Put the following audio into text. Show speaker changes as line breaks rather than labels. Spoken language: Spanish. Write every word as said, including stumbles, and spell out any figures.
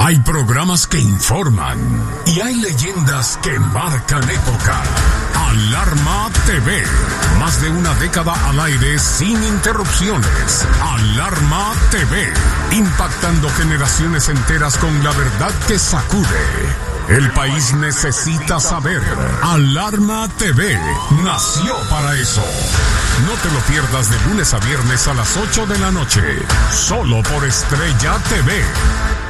Hay programas que informan y hay leyendas que marcan época. Alarma T V, más de una década al aire sin interrupciones. Alarma T V, impactando generaciones enteras con la verdad que sacude. El país necesita saber. Alarma T V nació para eso. No te lo pierdas de lunes a viernes a las ocho de la noche, solo por Estrella T V.